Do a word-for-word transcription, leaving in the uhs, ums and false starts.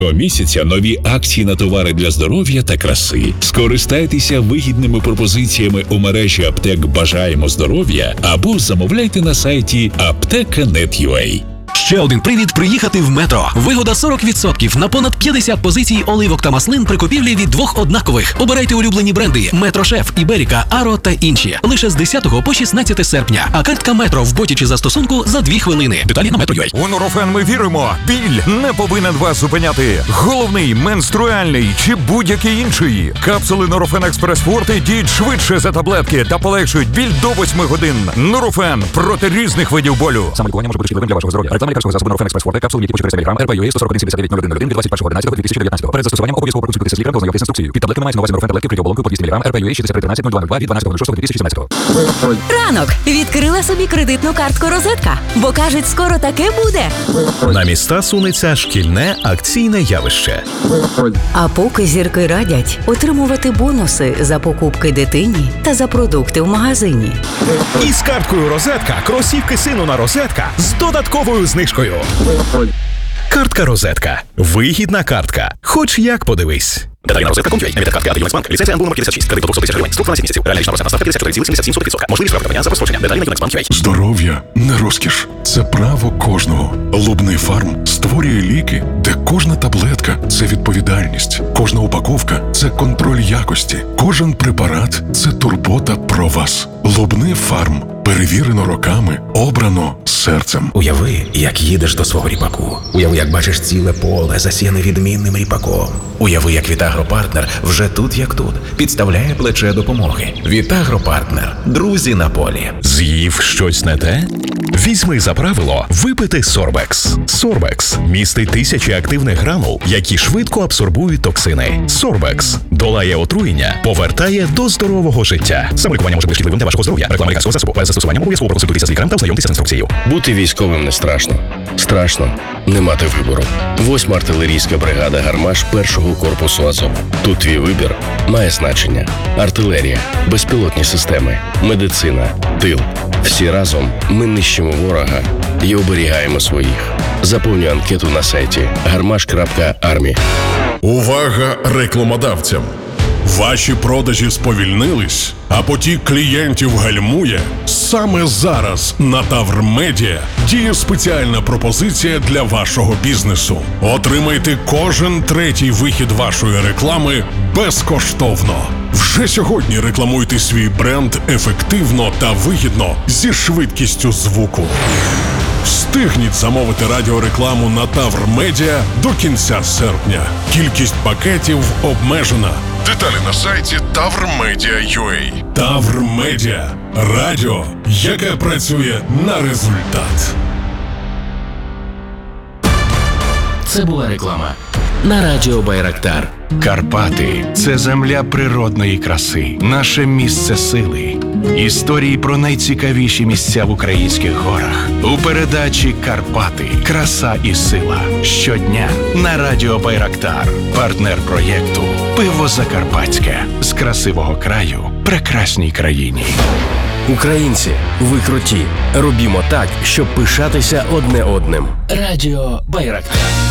Щомісяця нові акції на товари для здоров'я та краси. Скористайтеся вигідними пропозиціями у мережі аптек «Бажаємо здоров'я» або замовляйте на сайті аптека крапка нет крапка ю а. Ще один привід приїхати в Метро. Вигода сорок відсотків на понад п'ятдесят позицій оливок та маслин при купівлі від двох однакових. Обирайте улюблені бренди Метро Шеф, Іберіка, Аро та інші. Лише з десятого по шістнадцяте серпня. А картка Метро в боті чи застосунку за дві хвилини. Деталі на метро крапка ю а. У Нурофен ми віримо. Біль не повинен вас зупиняти. Головний, менструальний чи будь-який інший. Капсули Нурофен Експрес Форте діють швидше за таблетки та полегшують біль до восьми годин. Нурофен проти різних видів болю. Саме лікування може бути шкідливим для вашого здоров'я. Реклама лікарського засобу Нурофен Експрес Форте, капсул єтіпу чотириста міліграм, ер пе ю ей сто сорок один сімдесят дев'ять нуль один нуль один від двадцять першого одинадцятого дві тисячі дев'ятнадцятого. Перед застосуванням обов'язково проконсультуйтеся з лікарем та ознайомтесь з інструкцією. Під таблетками мається на увазі Нурофен таблетки прийом по двісті міліграм, ер пе ю ей шістдесят три тринадцять нуль два нуль два від дванадцятого шостого дві тисячі сімнадцятого. Ранок. Відкрила собі кредитну картку «Розетка». Бо, кажуть, скоро таке буде. На міста сунеться шкільне акційне явище. А поки зірки радять отримувати бонуси за покупки дитині та за продукти в магазині. І з карткою «Розетка» кросівки сину на «Розетка» з додатковою знижкою. Картка «Розетка». Вигідна картка. Хоч як подивись. Деталі на розетка крапка ком крапка ю а. Емітер картки «Альянс Банк». Ліцензія номер п'ятдесят шість. Кредит до двохсот тисяч гривень. Строк дванадцять місяців. Реальна річна процентна ставка п'ятдесят чотири цілих сімдесят сім сотих відсотка. Можливість використання за розстрочення. Деталі на «Альянс Банк» крапка ю а. Здоров'я не розкіш. Це право кожного. Лубний фарм створює ліки, де кожна таблетка – це відповідальність. Кожна упаковка – це контроль якості. Кожен препарат – це турбота про вас. Лубний фарм. Перевірено роками, обрано серцем. Уяви, як їдеш до свого ріпаку. Уяви, як бачиш ціле поле, засіяне відмінним ріпаком. Уяви, як Вітагропартнер вже тут як тут, підставляє плече допомоги. Вітагропартнер. Друзі на полі. З'їв щось не те? Візьми за правило випити Сорбекс. Сорбекс містить тисячі активних гранул, які швидко абсорбують токсини. Сорбекс долає отруєння, повертає до здорового життя. Самолікування може бути шкідливим для вашого здоров'я. Реклама лікарського засобу. Перед застосуванням обов'язково проконсультуйтеся з лікарем та ознайомтеся з інструкцією. Бути військовим не страшно. Страшно не мати вибору. Восьма артилерійська бригада «Гармаш» першого корпусу Азов. Тут твій вибір має значення. Артилерія, безпілотні системи, медицина, тил. Всі разом ми нищимо ворога і оберігаємо своїх. Заповнюй анкету на сайті гармаш крапка армі. Увага рекламодавцям! Ваші продажі сповільнились, а потік клієнтів гальмує? Саме зараз на Тавр Медіа діє спеціальна пропозиція для вашого бізнесу. Отримайте кожен третій вихід вашої реклами безкоштовно. Вже сьогодні рекламуйте свій бренд ефективно та вигідно зі швидкістю звуку. Встигніть замовити радіорекламу на Тавр Медіа до кінця серпня. Кількість пакетів обмежена. Деталі на сайті тавр медіа крапка ю а. Тавр Медіа. Радіо, яке працює на результат. Це була реклама на радіо Байрактар. Карпати – це земля природної краси, наше місце сили. Історії про найцікавіші місця в українських горах. У передачі «Карпати. Краса і сила». Щодня на радіо Байрактар. Партнер проєкту «Пиво Закарпатське». З красивого краю прекрасній країні. Українці, ви круті. Робімо так, щоб пишатися одне одним. Радіо Байрактар.